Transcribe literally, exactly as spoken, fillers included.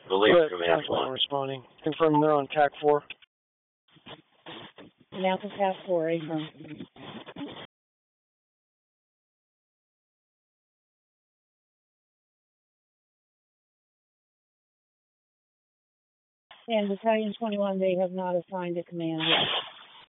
Relief Good. from Tac one responding. Confirming they're on Tac four. Now to Tac four, affirm. And Battalion twenty-one, they have not assigned a command yet.